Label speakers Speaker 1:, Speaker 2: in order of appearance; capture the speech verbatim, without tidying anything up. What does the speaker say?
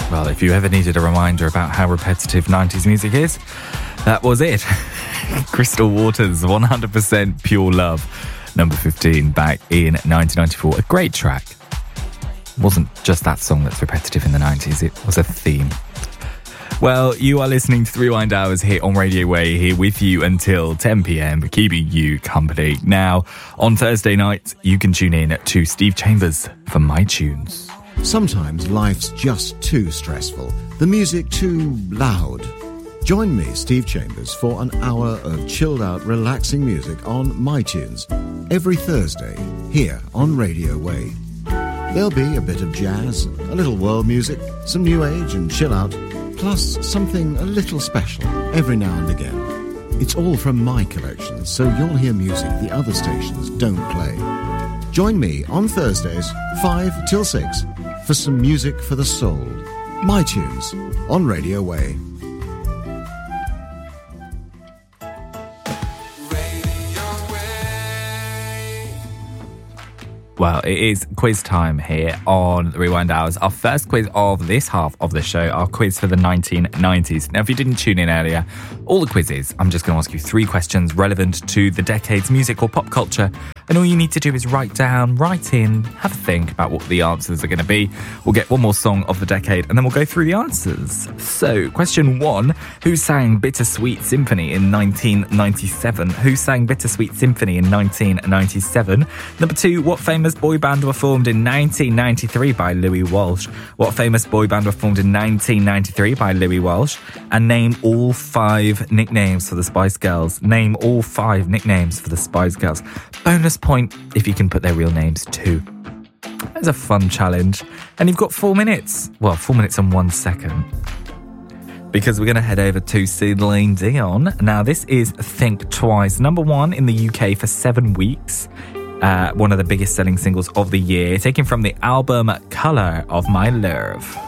Speaker 1: Well, if you ever needed a reminder about how repetitive nineties music is, that was it. Crystal Waters, one hundred percent Pure Love, number fifteen, back in nineteen ninety-four. A great track. It wasn't just that song that's repetitive in the nineties, it was a theme. Well, you are listening to Three Wind Hours here on Radio Way, here with you until ten p.m, keeping you company. Now, on Thursday nights, you can tune in to Steve Chambers for My Tunes.
Speaker 2: Sometimes life's just too stressful, the music too loud. Join me, Steve Chambers, for an hour of chilled-out, relaxing music on My Tunes every Thursday here on Radio Way. There'll be a bit of jazz, a little world music, some new age and chill-out, plus something a little special every now and again. It's all from my collection, so you'll hear music the other stations don't play. Join me on Thursdays, five till six, for some music for the soul. My Tunes on Radio Way.
Speaker 1: Well, it is quiz time here on the Rewind Hours. Our first quiz of this half of the show, our quiz for the nineteen nineties. Now, if you didn't tune in earlier, all the quizzes, I'm just going to ask you three questions relevant to the decade's music or pop culture. And all you need to do is write down, write in, have a think about what the answers are going to be. We'll get one more song of the decade and then we'll go through the answers. So, question one, who sang Bittersweet Symphony in nineteen ninety-seven? Who sang Bittersweet Symphony in nineteen ninety-seven? Number two, what famous boy band were formed in nineteen ninety-three by Louis Walsh? What famous boy band were formed in nineteen ninety-three by Louis Walsh? And name all five nicknames for the Spice Girls. Name all five nicknames for the Spice Girls. Bonus point if you can put their real names too. That's a fun challenge. And you've got four minutes. Well, four minutes and one second. Because we're going to head over to Celine Dion. Now, this is Think Twice. Number one in the U K for seven weeks. Uh, one of the biggest selling singles of the year. Taken from the album Colour of My Love.